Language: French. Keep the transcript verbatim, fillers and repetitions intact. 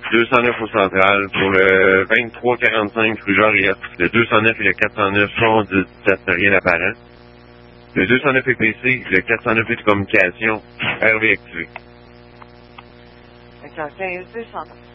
deux cent neuf au central. Pour le vingt-trois quarante-cinq rue Joliette, le deux cent neuf et le quatre cent neuf sont dix-sept, rien d'apparent. Le deux cent neuf est P C, le quatre cent neuf est de communication, R V activé. D'accord, quinze deux cent neuf.